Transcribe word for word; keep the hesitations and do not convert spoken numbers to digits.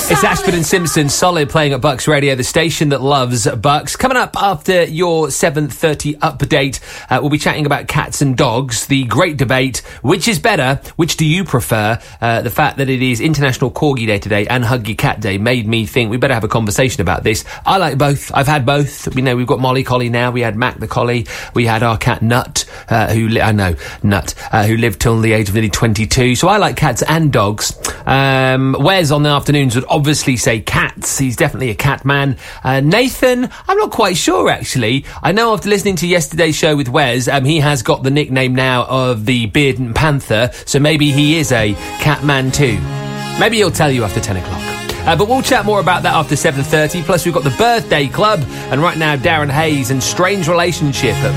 It's Ashford and Simpson, Solid, playing at Bucks Radio, the station that loves Bucks. Coming up after your seven thirty update, uh, we'll be chatting about cats and dogs, the great debate, which is better, which do you prefer? Uh, the fact that it is International Corgi Day today and Hug Your Cat Day made me think we better have a conversation about this. I like both. I've had both. You know, we've got Molly Collie now. We had Mac the Collie. We had our cat Nut, uh, who, li- I know, Nut, uh, who lived till the age of nearly twenty-two. So I like cats and dogs. Um, Wes on the afternoons would obviously say cats. He's definitely a cat man. Uh, Nathan, I'm not quite sure, actually. I know after listening to yesterday's show with Wes, um, he has got the nickname now of the Bearded Panther, so maybe he is a cat man too. Maybe he'll tell you after ten o'clock. Uh, but we'll chat more about that after seven thirty. Plus, we've got the Birthday Club, and right now, Darren Hayes and Strange Relationship at